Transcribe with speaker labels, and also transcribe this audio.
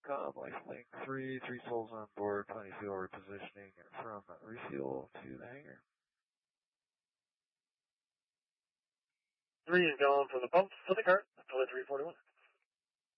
Speaker 1: Lifelink 3 souls on board, plenty fuel repositioning from refuel to the hangar.
Speaker 2: 3 is going from the pump for the cart, Delay 341.